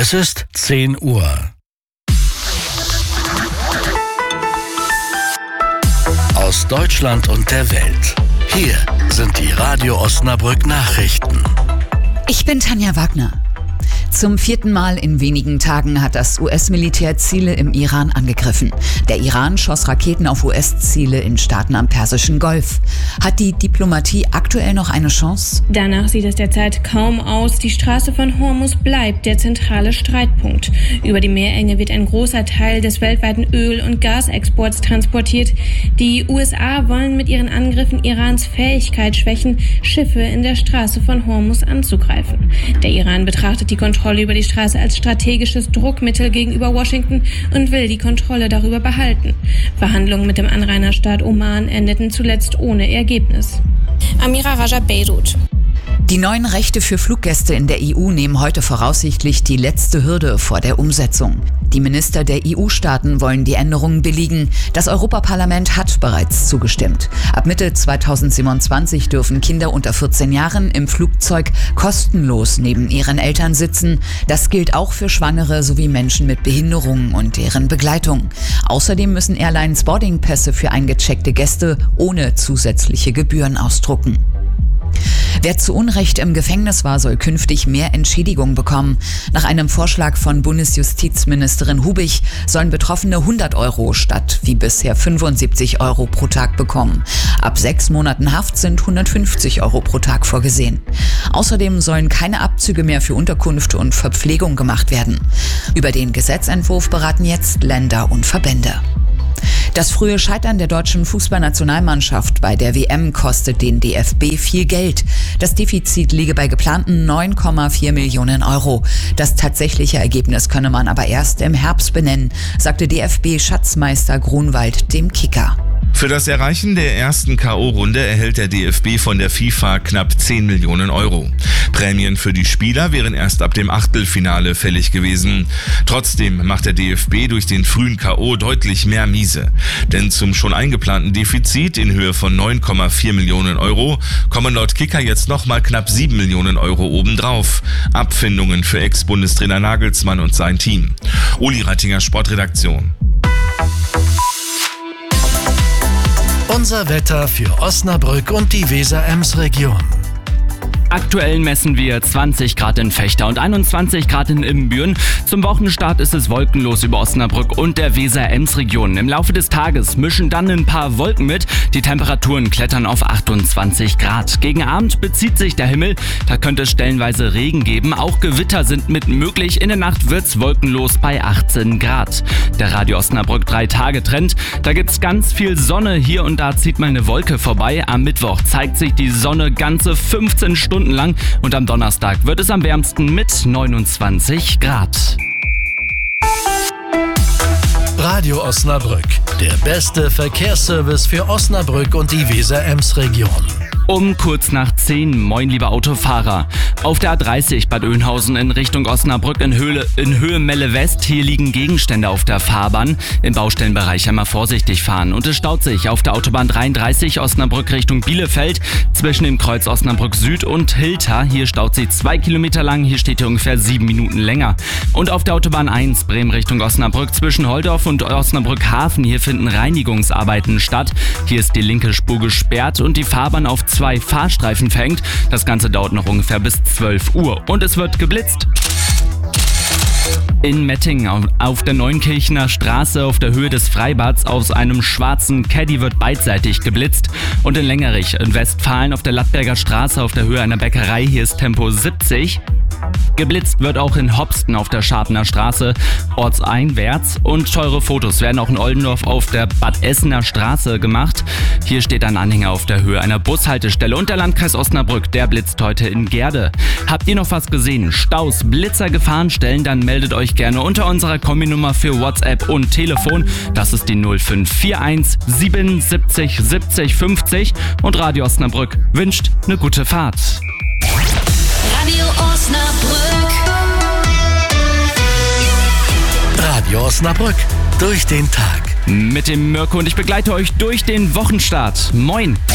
Es ist 10 Uhr. Aus Deutschland und der Welt. Hier sind die Radio Osnabrück Nachrichten. Ich bin Tanja Wagner. Zum 4. Mal in wenigen Tagen hat das US-Militär Ziele im Iran angegriffen. Der Iran schoss Raketen auf US-Ziele in Staaten am Persischen Golf. Hat die Diplomatie aktuell noch eine Chance? Danach sieht es derzeit kaum aus. Die Straße von Hormuz bleibt der zentrale Streitpunkt. Über die Meerenge wird ein großer Teil des weltweiten Öl- und Gasexports transportiert. Die USA wollen mit ihren Angriffen Irans Fähigkeit schwächen, Schiffe in der Straße von Hormuz anzugreifen. Der Iran betrachtet die Kontrolle über die Straße als strategisches Druckmittel gegenüber Washington und will die Kontrolle darüber behalten. Verhandlungen mit dem Anrainerstaat Oman endeten zuletzt ohne Ergebnis. Amira Raja, Beirut. Die neuen Rechte für Fluggäste in der EU nehmen heute voraussichtlich die letzte Hürde vor der Umsetzung. Die Minister der EU-Staaten wollen die Änderungen billigen. Das Europaparlament hat bereits zugestimmt. Ab Mitte 2027 dürfen Kinder unter 14 Jahren im Flugzeug kostenlos neben ihren Eltern sitzen. Das gilt auch für Schwangere sowie Menschen mit Behinderungen und deren Begleitung. Außerdem müssen Airlines Boardingpässe für eingecheckte Gäste ohne zusätzliche Gebühren ausdrucken. Wer zu Unrecht im Gefängnis war, soll künftig mehr Entschädigung bekommen. Nach einem Vorschlag von Bundesjustizministerin Hubich sollen Betroffene 100 € statt wie bisher 75 € pro Tag bekommen. Ab 6 Monaten Haft sind 150 € pro Tag vorgesehen. Außerdem sollen keine Abzüge mehr für Unterkunft und Verpflegung gemacht werden. Über den Gesetzentwurf beraten jetzt Länder und Verbände. Das frühe Scheitern der deutschen Fußballnationalmannschaft bei der WM kostet den DFB viel Geld. Das Defizit liege bei geplanten 9,4 Millionen €. Das tatsächliche Ergebnis könne man aber erst im Herbst benennen, sagte DFB-Schatzmeister Grunwald dem Kicker. Für das Erreichen der ersten K.O.-Runde erhält der DFB von der FIFA knapp 10 Millionen €. Prämien für die Spieler wären erst ab dem Achtelfinale fällig gewesen. Trotzdem macht der DFB durch den frühen K.O. deutlich mehr miese. Denn zum schon eingeplanten Defizit in Höhe von 9,4 Millionen € kommen laut Kicker jetzt nochmal knapp 7 Millionen € obendrauf. Abfindungen für Ex-Bundestrainer Nagelsmann und sein Team. Uli Rattinger, Sportredaktion. Unser Wetter für Osnabrück und die Weser-Ems-Region. Aktuell messen wir 20 Grad in Vechta und 21 Grad in Ibbenbüren. Zum Wochenstart ist es wolkenlos über Osnabrück und der Weser-Ems-Region. Im Laufe des Tages mischen dann ein paar Wolken mit. Die Temperaturen klettern auf 28 Grad. Gegen Abend bezieht sich der Himmel. Da könnte es stellenweise Regen geben. Auch Gewitter sind mit möglich. In der Nacht wird's wolkenlos bei 18 Grad. Der Radio Osnabrück 3-Tage-Trend. Da gibt's ganz viel Sonne. Hier und da zieht mal eine Wolke vorbei. Am Mittwoch zeigt sich die Sonne ganze 15 Stunden lang und am Donnerstag wird es am wärmsten mit 29 Grad. Radio Osnabrück, der beste Verkehrsservice für Osnabrück und die Weser-Ems-Region. Um kurz nach 10, moin liebe Autofahrer. Auf der A30 Bad Oeynhausen in Richtung Osnabrück in Höhe Melle West. Hier liegen Gegenstände auf der Fahrbahn. Im Baustellenbereich einmal vorsichtig fahren. Und es staut sich auf der Autobahn 33 Osnabrück Richtung Bielefeld zwischen dem Kreuz Osnabrück Süd und Hilter. Hier staut sich 2 Kilometer lang. Hier steht hier ungefähr 7 Minuten länger. Und auf der Autobahn 1 Bremen Richtung Osnabrück zwischen Holdorf und Osnabrück Hafen. Hier finden Reinigungsarbeiten statt. Hier ist die linke Spur gesperrt und die Fahrbahn auf 2 Fahrstreifen verhängt. Das Ganze dauert noch ungefähr bis 12 Uhr und es wird geblitzt. In Mettingen auf der Neunkirchener Straße auf der Höhe des Freibads aus einem schwarzen Caddy wird beidseitig geblitzt. Und in Längerich in Westfalen auf der Lattberger Straße auf der Höhe einer Bäckerei, hier ist Tempo 70. Geblitzt wird auch in Hopsten auf der Scharpener Straße ortseinwärts und teure Fotos werden auch in Oldendorf auf der Bad Essener Straße gemacht. Hier steht ein Anhänger auf der Höhe einer Bushaltestelle und der Landkreis Osnabrück, der blitzt heute in Gerde. Habt ihr noch was gesehen? Staus, Blitzer, Gefahrenstellen? Dann meldet euch gerne unter unserer Kombinummer für WhatsApp und Telefon. Das ist die 0541 77 70 50 und Radio Osnabrück wünscht eine gute Fahrt. Radio Osnabrück. Radio Osnabrück, durch den Tag. Mit dem Mirko und ich begleite euch durch den Wochenstart. Moin!